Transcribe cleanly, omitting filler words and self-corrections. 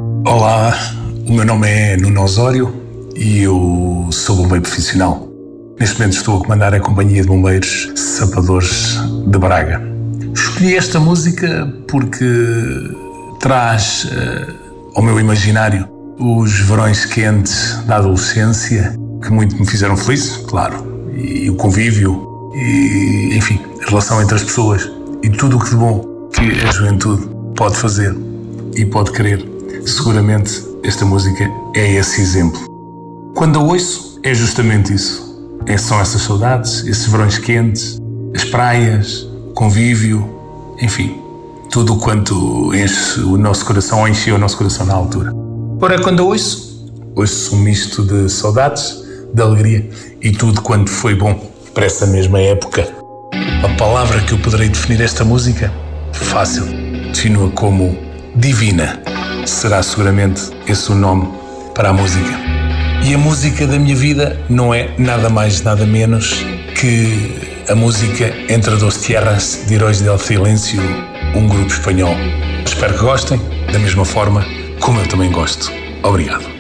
Olá, o meu nome é Nuno Osório e eu sou bombeiro profissional. Neste momento estou a comandar a Companhia de Bombeiros Sapadores de Braga. Escolhi esta música porque traz ao meu imaginário os verões quentes da adolescência, que muito me fizeram feliz, claro, e o convívio, e enfim, a relação entre as pessoas e tudo o que de bom que a juventude pode fazer e pode querer. Seguramente esta música é esse exemplo. Quando a ouço, é justamente isso. São essas saudades, esses verões quentes, as praias, o convívio, enfim, tudo quanto enche o nosso coração ou encheu o nosso coração na altura. Ora, quando a ouço um misto de saudades, de alegria e tudo quanto foi bom para essa mesma época. A palavra que eu poderei definir esta música? Fácil. Defino-a como divina. Será seguramente esse o nome para a música. E a música da minha vida não é nada mais, nada menos que a música Entre Dos Tierras, de Heróis del Silencio, um grupo espanhol. Espero que gostem, da mesma forma como eu também gosto. Obrigado.